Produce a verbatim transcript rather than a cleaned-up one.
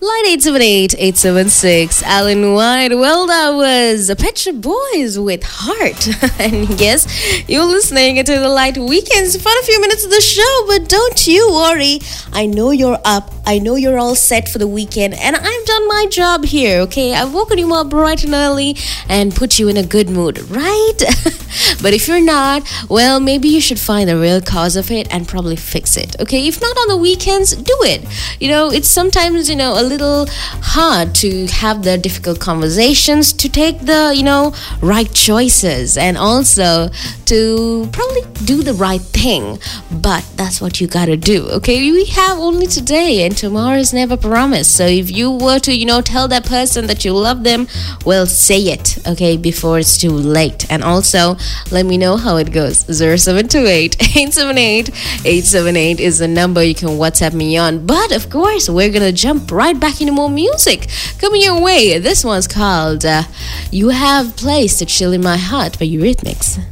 Line eight seven eight, eight seven six, Alan White. Well, that was Pet Shop Boys with Heart. And yes, you're listening to the Light Weekends for a few minutes of the show, but don't you worry. I know you're up. I know you're all set for the weekend, and I've done my job here, okay? I've woken you up bright and early and put you in a good mood, right? But if you're not, well, maybe you should find the real cause of it and probably fix it, okay? If not on the weekends, do it. You know, it's sometimes, you know, a little hard to have the difficult conversations, to take the, you know, right choices, and also to probably do the right thing. But that's what you gotta do, okay? We have only today, and tomorrow is never promised. So if you were to, you know, tell that person that you love them, well, say it, okay, before it's too late. And also, let me know how it goes. zero seven two eight, eight seven eight, eight seven eight is the number you can WhatsApp me on. But of course, we're gonna jump right back into more music coming your way. This one's called uh, You Have Place to Chill in My Heart by Eurythmics.